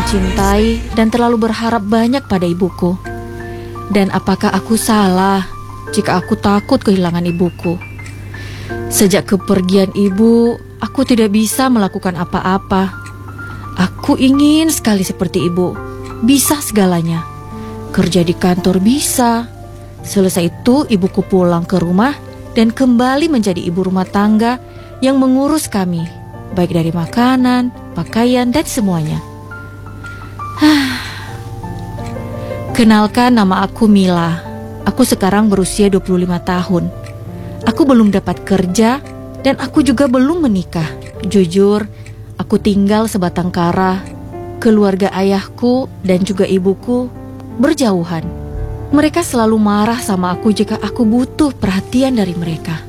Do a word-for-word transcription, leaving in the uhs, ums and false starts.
mencintai dan terlalu berharap banyak pada ibuku. Dan apakah aku salah jika aku takut kehilangan ibuku? Sejak kepergian ibu, aku tidak bisa melakukan apa-apa. Aku ingin sekali seperti ibu, bisa segalanya. Kerja di kantor bisa. Selesai itu ibuku pulang ke rumah dan kembali menjadi ibu rumah tangga yang mengurus kami, baik dari makanan, pakaian, dan semuanya. Kenalkan, nama aku Mila. Aku sekarang berusia dua puluh lima tahun. Aku belum dapat kerja dan aku juga belum menikah. Jujur, aku tinggal sebatang kara. Keluarga ayahku dan juga ibuku berjauhan. Mereka selalu marah sama aku jika aku butuh perhatian dari mereka.